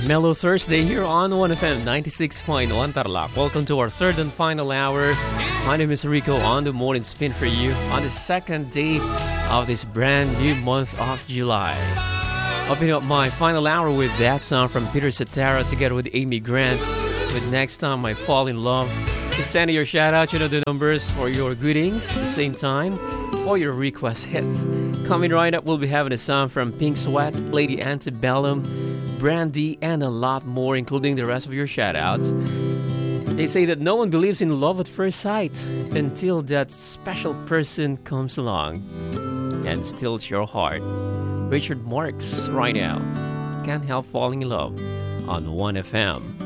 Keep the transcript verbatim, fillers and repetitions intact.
Mellow Thursday here on one F M ninety-six point one Tarlac. Welcome to our third and final hour. My name is Rico on the morning spin for you on the second day of this brand new month of July. Opening up my final hour with that song from Peter Cetera together with Amy Grant with Next Time I Fall in Love. Keep sending your shout out, you know the numbers for your greetings at the same time or your request hit. Coming right up, we'll be having a song from Pink Sweat, Lady Antebellum, Brandy, and a lot more, including the rest of your shout-outs. They say that no one believes in love at first sight until that special person comes along and steals your heart. Richard Marx right now. Can't help falling in love on one F M.